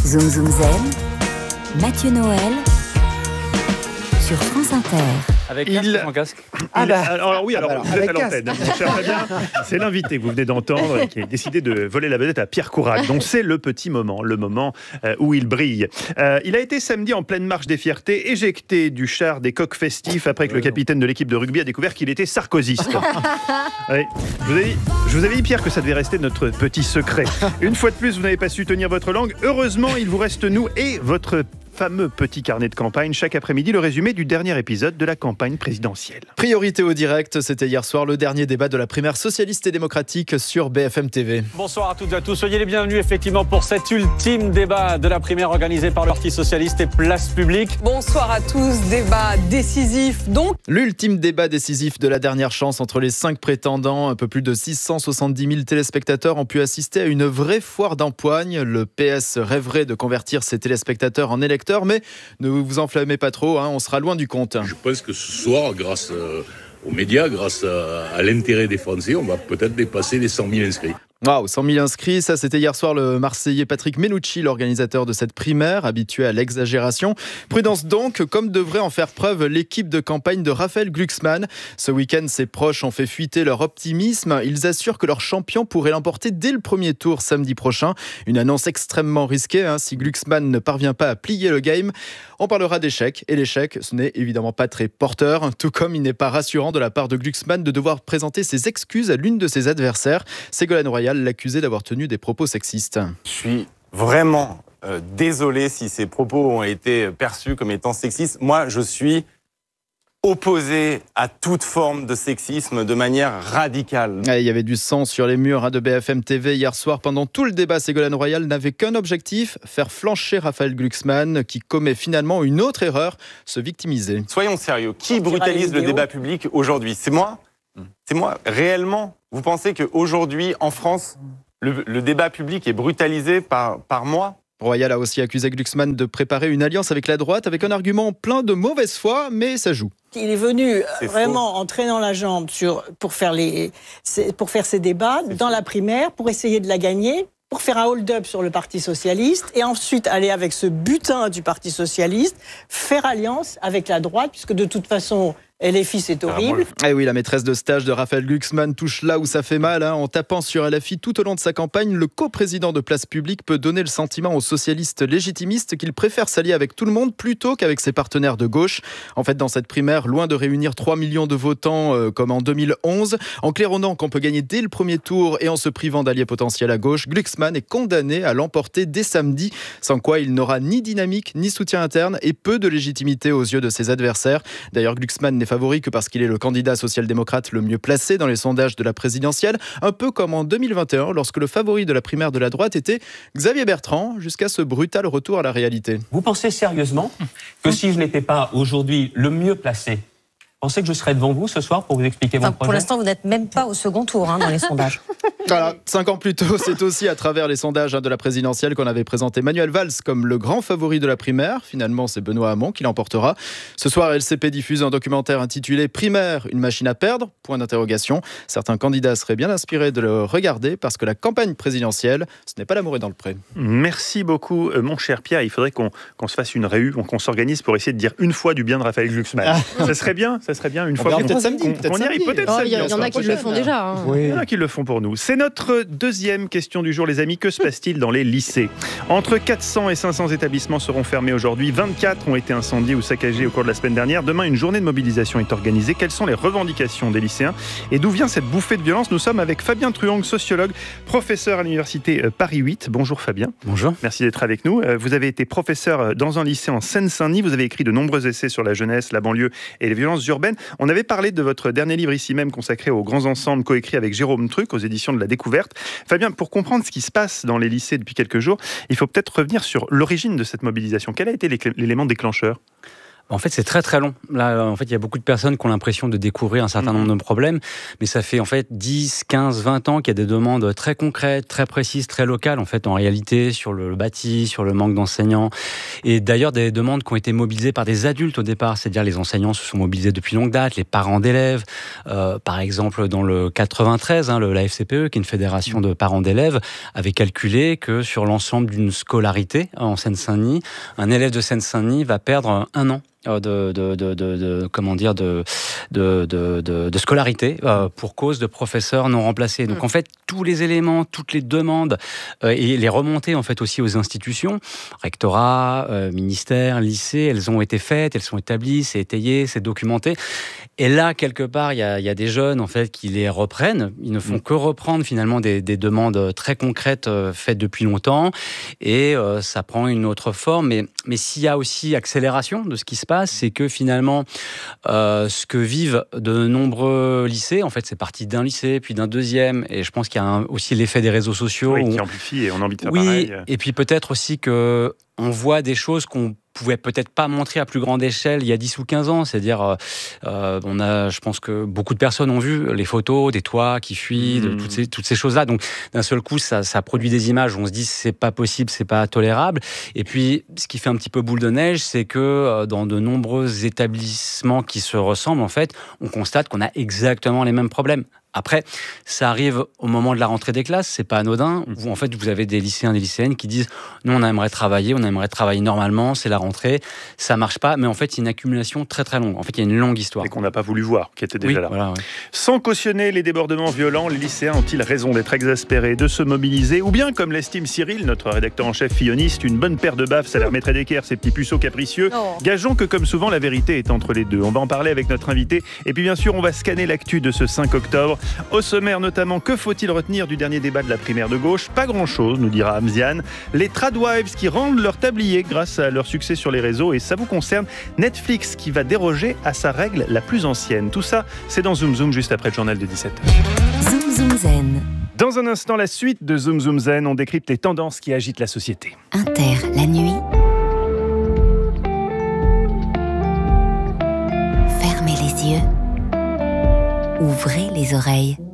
Zoom Zoom Zen, Mathieu Noël sur France Inter. Avec casque, sans casque. Alors vous êtes à l'antenne, mon cher Fabien. C'est l'invité que vous venez d'entendre qui a décidé de voler la vedette à Pierre Courac. Donc c'est le petit moment, le moment où il brille. Il a été samedi en pleine marche des fiertés, éjecté du char des coqs festifs après que le capitaine de l'équipe de rugby a découvert qu'il était sarkoziste. Oui. Je vous avais dit, Pierre, que ça devait rester notre petit secret. Une fois de plus, vous n'avez pas su tenir votre langue. Heureusement, il vous reste nous et votre fameux petit carnet de campagne. Chaque après-midi, le résumé du dernier épisode de la campagne présidentielle. Priorité au direct, c'était hier soir le dernier débat de la primaire socialiste et démocratique sur BFM TV. Bonsoir à toutes et à tous, soyez les bienvenus effectivement pour cet ultime débat de la primaire organisé par le Parti Socialiste et Place Publique. Bonsoir à tous, débat décisif donc. L'ultime débat décisif de la dernière chance entre les 5 prétendants. Un peu plus de 670 000 téléspectateurs ont pu assister à une vraie foire d'empoigne. Le PS rêverait de convertir ses téléspectateurs en électeurs, mais ne vous enflammez pas trop, on sera loin du compte. Je pense que ce soir, grâce aux médias, grâce à l'intérêt des Français, on va peut-être dépasser les 100 000 inscrits. Wow, 100 000 inscrits, ça c'était hier soir le Marseillais Patrick Menucci, l'organisateur de cette primaire, habitué à l'exagération. Prudence donc, comme devrait en faire preuve l'équipe de campagne de Raphaël Glucksmann. Ce week-end, ses proches ont fait fuiter leur optimisme. Ils assurent que leur champion pourrait l'emporter dès le premier tour samedi prochain. Une annonce extrêmement risquée, si Glucksmann ne parvient pas à plier le game. On parlera d'échec, et l'échec, ce n'est évidemment pas très porteur, tout comme il n'est pas rassurant de la part de Glucksmann de devoir présenter ses excuses à l'une de ses adversaires. Ségolène Royal l'accusait d'avoir tenu des propos sexistes. Je suis vraiment désolé si ces propos ont été perçus comme étant sexistes. Moi, je suis opposé à toute forme de sexisme de manière radicale. Il y avait du sang sur les murs de BFM TV hier soir. Pendant tout le débat, Ségolène Royal n'avait qu'un objectif, faire flancher Raphaël Glucksmann, qui commet finalement une autre erreur, se victimiser. Soyons sérieux, qui brutalise le débat public aujourd'hui ? C'est moi ? C'est moi, réellement ? Vous pensez qu'aujourd'hui, en France, le débat public est brutalisé par moi ? Royal a aussi accusé Glucksmann de préparer une alliance avec la droite avec un argument plein de mauvaise foi, mais ça joue. Il est venu vraiment en traînant la jambe pour faire ces débats dans la primaire, pour essayer de la gagner, pour faire un hold-up sur le Parti Socialiste et ensuite aller avec ce butin du Parti Socialiste, faire alliance avec la droite, puisque de toute façon, LFI, c'est horrible. Eh oui, la maîtresse de stage de Raphaël Glucksmann touche là où ça fait mal. En tapant sur LFI tout au long de sa campagne, le coprésident de Place Publique peut donner le sentiment aux socialistes légitimistes qu'il préfère s'allier avec tout le monde plutôt qu'avec ses partenaires de gauche. En fait, dans cette primaire, loin de réunir 3 millions de votants comme en 2011, en claironnant qu'on peut gagner dès le premier tour et en se privant d'alliés potentiels à gauche, Glucksmann est condamné à l'emporter dès samedi, sans quoi il n'aura ni dynamique, ni soutien interne et peu de légitimité aux yeux de ses adversaires. D'ailleurs, Glucksmann n'est favori que parce qu'il est le candidat social-démocrate le mieux placé dans les sondages de la présidentielle, un peu comme en 2021 lorsque le favori de la primaire de la droite était Xavier Bertrand, jusqu'à ce brutal retour à la réalité. Vous pensez sérieusement que si je n'étais pas aujourd'hui le mieux placé, pensez que je serais devant vous ce soir pour vous expliquer mon projet ? Pour l'instant, vous n'êtes même pas au second tour dans les sondages. Voilà, 5 ans plus tôt, c'est aussi à travers les sondages de la présidentielle qu'on avait présenté Manuel Valls comme le grand favori de la primaire. Finalement, c'est Benoît Hamon qui l'emportera. Ce soir, LCP diffuse un documentaire intitulé « Primaire, une machine à perdre ?» Point d'interrogation. Certains candidats seraient bien inspirés de le regarder parce que la campagne présidentielle, ce n'est pas l'amour est dans le pré. Merci beaucoup, mon cher Pierre. Il faudrait qu'on se fasse une réu, qu'on s'organise pour essayer de dire une fois du bien de Raphaël Glucksmann. Ça serait bien une fois. Peut-être samedi. Il y en a qui le font déjà. Il y en a qui le font pour nous. C'est notre deuxième question du jour, les amis. Que se passe-t-il dans les lycées ? Entre 400 et 500 établissements seront fermés aujourd'hui. 24 ont été incendiés ou saccagés au cours de la semaine dernière. Demain, une journée de mobilisation est organisée. Quelles sont les revendications des lycéens ? Et d'où vient cette bouffée de violence ? Nous sommes avec Fabien Truong, sociologue, professeur à l'université Paris 8. Bonjour Fabien. Bonjour. Merci d'être avec nous. Vous avez été professeur dans un lycée en Seine-Saint-Denis. Vous avez écrit de nombreux essais sur la jeunesse, la banlieue et les violences urbaines. On avait parlé de votre dernier livre ici même consacré aux grands ensembles, coécrit avec Jérôme Truc aux éditions de La Découverte. Fabien, pour comprendre ce qui se passe dans les lycées depuis quelques jours, il faut peut-être revenir sur l'origine de cette mobilisation. Quel a été l'élément déclencheur ? En fait, c'est très très long. Là, en fait, il y a beaucoup de personnes qui ont l'impression de découvrir un certain nombre de problèmes, mais ça fait en fait 10, 15, 20 ans qu'il y a des demandes très concrètes, très précises, très locales, en fait, en réalité, sur le bâti, sur le manque d'enseignants. Et d'ailleurs, des demandes qui ont été mobilisées par des adultes au départ, c'est-à-dire les enseignants se sont mobilisés depuis longue date, les parents d'élèves. Par exemple, dans le 93, la FCPE, qui est une fédération de parents d'élèves, avait calculé que sur l'ensemble d'une scolarité en Seine-Saint-Denis, un élève de Seine-Saint-Denis va perdre 1 an de scolarité pour cause de professeurs non remplacés. Donc en fait, tous les éléments, toutes les demandes et les remontées en fait aussi aux institutions, rectorat, ministère, lycée, elles ont été faites, elles sont établies, c'est étayé, c'est documenté. Et là, quelque part, il y a des jeunes en fait qui les reprennent. Ils ne font que reprendre finalement des demandes très concrètes faites depuis longtemps, et ça prend une autre forme. Mais s'il y a aussi accélération de ce qui se passe, c'est que finalement, ce que vivent de nombreux lycées, en fait, c'est parti d'un lycée, puis d'un deuxième, et je pense qu'il y a aussi l'effet des réseaux sociaux. Oui, qui amplifie, et on a envie de faire pareil. Et puis peut-être aussi qu'on voit des choses qu'on pouvait peut-être pas montrer à plus grande échelle il y a 10 ou 15 ans. C'est-à-dire, je pense que beaucoup de personnes ont vu les photos des toits qui fuient, toutes ces choses-là. Donc, d'un seul coup, ça produit des images où on se dit c'est pas possible, c'est pas tolérable. Et puis, ce qui fait un petit peu boule de neige, c'est que dans de nombreux établissements qui se ressemblent, en fait, on constate qu'on a exactement les mêmes problèmes. Après, ça arrive au moment de la rentrée des classes, c'est pas anodin. En fait, vous avez des lycéens, des lycéennes qui disent « Nous, on aimerait travailler normalement, c'est la rentrée, ça marche pas. » Mais en fait, c'est une accumulation très très longue. En fait, il y a une longue histoire. Et qu'on n'a pas voulu voir, qui était déjà là. Voilà, ouais. Sans cautionner les débordements violents, les lycéens ont-ils raison d'être exaspérés, de se mobiliser, ou bien, comme l'estime Cyril, notre rédacteur en chef filloniste, une bonne paire de baffes, ça leur mettrait d'équerre ces petits puceaux capricieux. Gageons que, comme souvent, la vérité est entre les deux. On va en parler avec notre invité. Et puis, bien sûr, on va scanner l'actu de ce 5 octobre. Au sommaire notamment, que faut-il retenir du dernier débat de la primaire de gauche ? Pas grand-chose, nous dira Hamziane. Les tradwives qui rendent leur tablier grâce à leur succès sur les réseaux, et ça vous concerne. Netflix qui va déroger à sa règle la plus ancienne. Tout ça, c'est dans Zoom Zoom, juste après le journal de 17h. Zoom Zoom Zen. Dans un instant, la suite de Zoom Zoom Zen, on décrypte les tendances qui agitent la société. Inter, la nuit. Fermez les yeux. Ouvrez les oreilles.